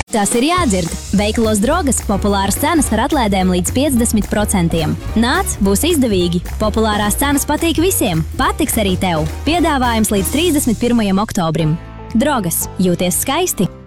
Tas ir jādzird. Veikalos Drogas populāras cenas ar atlaidēm līdz 50%. Nāc, būs izdevīgi. Populārās cenas patīk visiem. Patiks arī tev. Piedāvājums līdz 31. oktobrim. Drogas. Jūties skaisti!